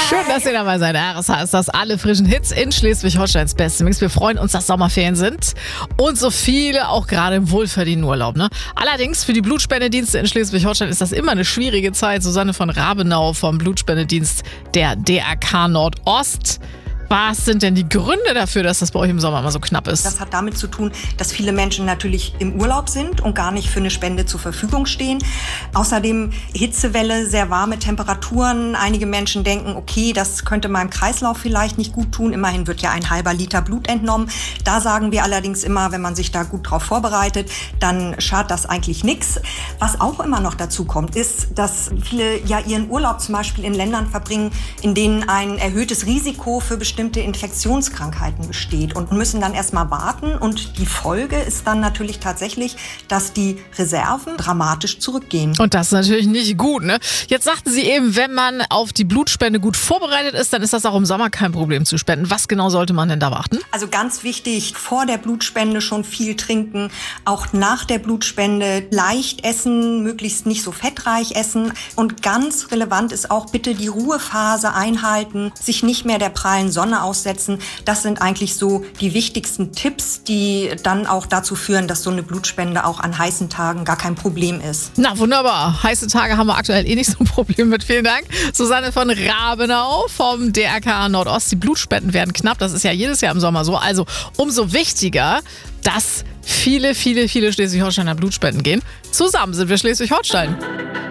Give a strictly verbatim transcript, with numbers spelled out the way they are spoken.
Schön, dass ihr dabei seid. R S H ist das alle frischen Hits in Schleswig-Holsteins beste Mix. Wir freuen uns, dass Sommerferien sind und so viele auch gerade im wohlverdienten Urlaub. Ne? Allerdings für die Blutspendedienste in Schleswig-Holstein ist das immer eine schwierige Zeit. Susanne von Rabenau vom Blutspendedienst der D R K Nordost. Was sind denn die Gründe dafür, dass das bei euch im Sommer immer so knapp ist? Das hat damit zu tun, dass viele Menschen natürlich im Urlaub sind und gar nicht für eine Spende zur Verfügung stehen. Außerdem Hitzewelle, sehr warme Temperaturen. Einige Menschen denken, okay, das könnte meinem Kreislauf vielleicht nicht gut tun. Immerhin wird ja ein halber Liter Blut entnommen. Da sagen wir allerdings immer, wenn man sich da gut drauf vorbereitet, dann schadet das eigentlich nichts. Was auch immer noch dazu kommt, ist, dass viele ja ihren Urlaub zum Beispiel in Ländern verbringen, in denen ein erhöhtes Risiko für bestimmte Infektionskrankheiten besteht und müssen dann erstmal warten. Und die Folge ist dann natürlich tatsächlich, dass die Reserven dramatisch zurückgehen. Und das ist natürlich nicht gut, ne? Jetzt sagten Sie eben, wenn man auf die Blutspende gut vorbereitet ist, dann ist das auch im Sommer kein Problem zu spenden. Was genau sollte man denn da beachten? Also ganz wichtig, vor der Blutspende schon viel trinken, auch nach der Blutspende leicht essen, möglichst nicht so fettreich essen. Und ganz relevant ist auch bitte die Ruhephase einhalten, sich nicht mehr der prallen Sonne aussetzen. Das sind eigentlich so die wichtigsten Tipps, die dann auch dazu führen, dass so eine Blutspende auch an heißen Tagen gar kein Problem ist. Na wunderbar. Heiße Tage haben wir aktuell eh nicht so ein Problem mit. Vielen Dank. Susanne von Rabenau vom D R K Nordost. Die Blutspenden werden knapp. Das ist ja jedes Jahr im Sommer so. Also umso wichtiger, dass viele, viele, viele Schleswig-Holsteiner Blutspenden gehen. Zusammen sind wir Schleswig-Holstein.